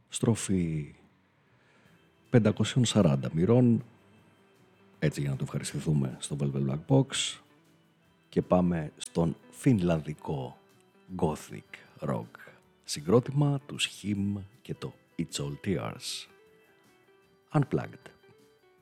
στροφή 540 μοιρών, έτσι για να το ευχαριστηθούμε στο Velvet Black Box, και πάμε στον φινλανδικό gothic rock συγκρότημα τους Him και το It's All Tears, Unplugged.